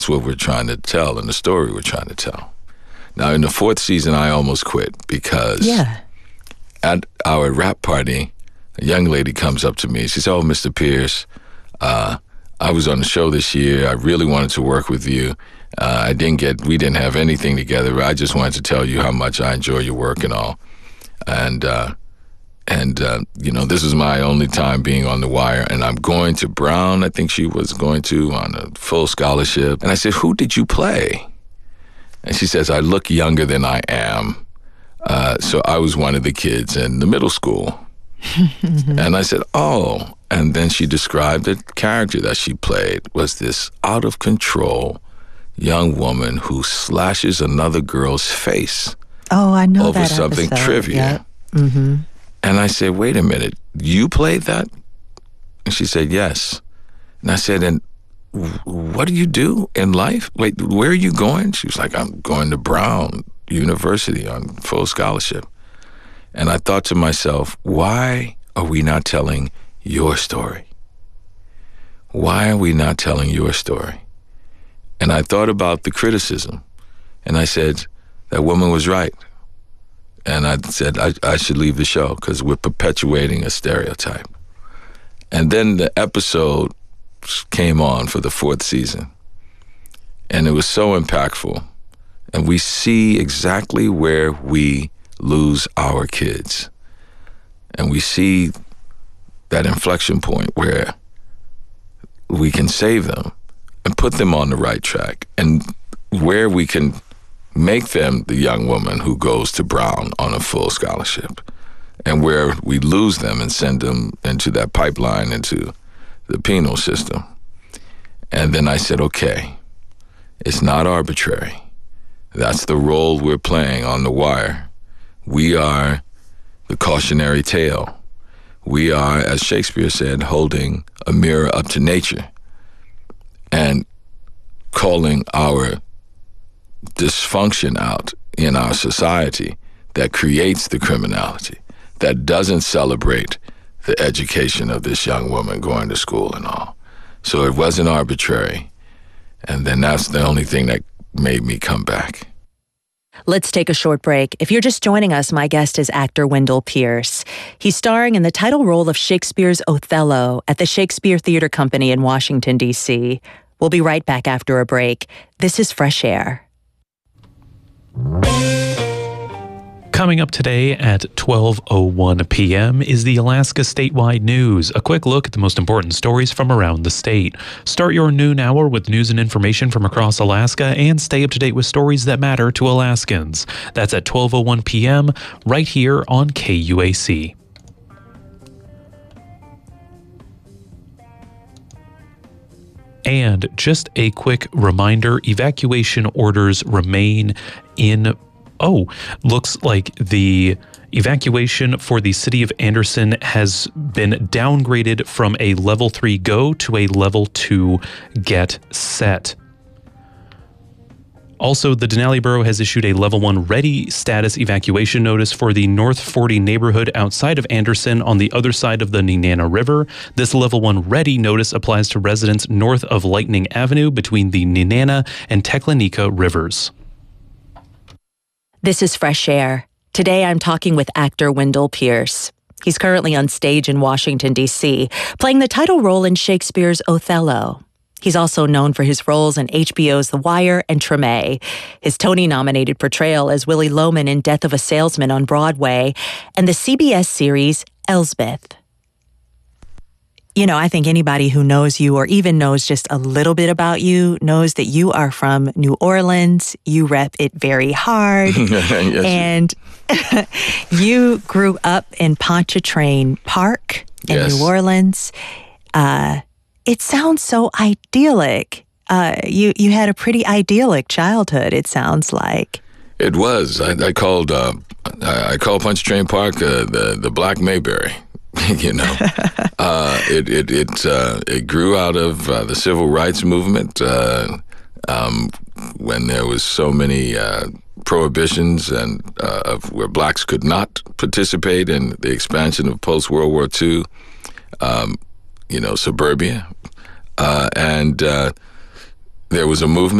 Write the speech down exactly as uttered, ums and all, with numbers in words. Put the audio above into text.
That's what we're trying to tell and the story we're trying to tell. Now, in the fourth season, I almost quit because yeah. at our rap party, a young lady comes up to me. She said, "Oh, Mister Pierce, uh, I was on the show this year. I really wanted to work with you. Uh, I didn't get, we didn't have anything together. But I just wanted to tell you how much I enjoy your work and all. And, uh, and uh, you know, this is my only time being on The Wire, and I'm going to Brown, I think she was going to, on a full scholarship." And I said, "Who did you play?" And she says, "I look younger than I am. Uh, so I was one of the kids in the middle school." And I said, "Oh." And then she described the character that she played was this out-of-control young woman who slashes another girl's face. Oh, I know over that something episode. trivia. Yep. Mm-hmm. And I said, "Wait a minute, you played that?" And she said, "Yes." And I said, "And what do you do in life? Wait, where are you going?" She was like, "I'm going to Brown University on full scholarship." And I thought to myself, why are we not telling your story? Why are we not telling your story? And I thought about the criticism, and I said, that woman was right. And I said, I, I should leave the show because we're perpetuating a stereotype. And then the episode came on for the fourth season, and it was so impactful. And we see exactly where we lose our kids. And we see that inflection point where we can save them and put them on the right track, and where we can make them the young woman who goes to Brown on a full scholarship, and where we lose them and send them into that pipeline, into the penal system. And then I said, okay, it's not arbitrary. That's the role we're playing on The Wire. We are the cautionary tale. We are, as Shakespeare said, holding a mirror up to nature and calling our dysfunction out in our society that creates the criminality, that doesn't celebrate the education of this young woman going to school and all. So it wasn't arbitrary. And then that's the only thing that made me come back. Let's take a short break. If you're just joining us, my guest is actor Wendell Pierce. He's starring in the title role of Shakespeare's Othello at the Shakespeare Theater Company in Washington, D C We'll be right back after a break. This is Fresh Air. Coming up today at twelve oh one p.m. is the Alaska Statewide News, a quick look at the most important stories from around the state. Start your noon hour with news and information from across Alaska and stay up to date with stories that matter to Alaskans. That's at twelve oh one p.m. right here on K U A C. And just a quick reminder, evacuation orders remain in Oh, looks like the evacuation for the city of Anderson has been downgraded from a level three go to a level two get set. Also, the Denali Borough has issued a level one ready status evacuation notice for the North forty neighborhood outside of Anderson on the other side of the Nenana River. This level one ready notice applies to residents north of Lightning Avenue between the Nenana and Teklanika rivers. This is Fresh Air. Today I'm talking with actor Wendell Pierce. He's currently on stage in Washington, D C, playing the title role in Shakespeare's Othello. He's also known for his roles in H B O's The Wire and Treme, his Tony-nominated portrayal as Willie Loman in Death of a Salesman on Broadway, and the C B S series Elsbeth. You know, I think anybody who knows you or even knows just a little bit about you knows that you are from New Orleans. You rep it very hard. Yes, and you grew up in Pontchartrain Park in yes. New Orleans. Uh, it sounds so idyllic. Uh, you, you had a pretty idyllic childhood, it sounds like. It was. I, I called uh, I, I called Pontchartrain Park uh, the, the Black Mayberry. you know, uh, it it it uh, it grew out of uh, the civil rights movement uh, um, when there was so many uh, prohibitions and uh, of where blacks could not participate in the expansion of post World War Two. Um, you know, suburbia, uh, and uh, there was a movement.